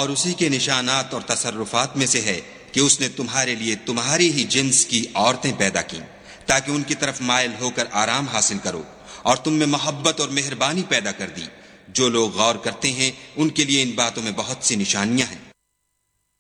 और उसी के निशानात और तसर्रुफात में से है कि उसने तुम्हारे लिए तुम्हारी ही जिन्स की औरतें पैदा की ताकि उनकी तरफ मायल होकर आराम हासिल करो, और तुम में मोहब्बत और मेहरबानी पैदा कर दी। जो लोग गौर करते हैं उनके लिए इन बातों में बहुत सी निशानियां हैं।